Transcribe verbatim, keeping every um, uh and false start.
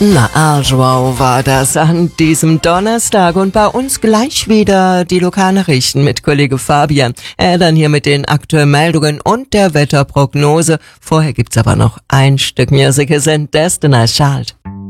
Na also war das an diesem Donnerstag und bei uns gleich wieder die Lokalnachrichten mit Kollege Fabian. Er dann hier mit den aktuellen Meldungen und der Wetterprognose. Vorher gibt's aber noch ein Stück Music is in Destiny Child.